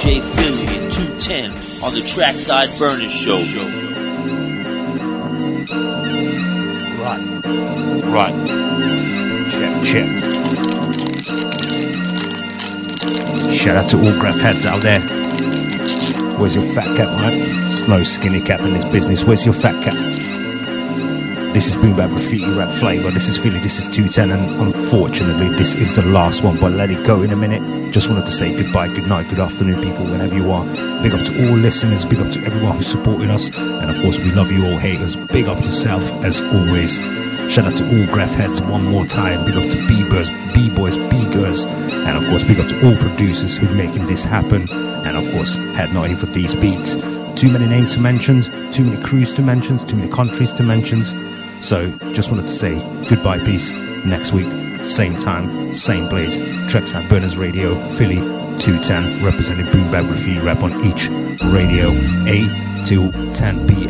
DJ Philly at 210 on the Trackside Burners Show. Right. Check. Shout out to all graph heads out there. Where's your fat cat, right? There's no skinny cap in this business. Where's your fat cat? This is Boom Bap Graffiti Rap Flavor. This is Philly. This is 210, and unfortunately, this is the last one. But let it go in a minute. Just wanted to say goodbye, good night, good afternoon, people, whenever you are. Big up to all listeners. Big up to everyone who's supporting us, and of course, we love you all, haters. Big up yourself as always. Shout out to all graph heads one more time. Big up to B-boys, B-girls, and of course, big up to all producers who are making this happen. And of course, head nodding for these beats. Too many names to mention, too many crews to mention, too many countries to mention. So, just wanted to say goodbye, peace. Next week, same time, same place. Trackside Burners Radio, Philly 210, representing Boom Bap Graffiti Rap on each radio, 8 till 10 p.m.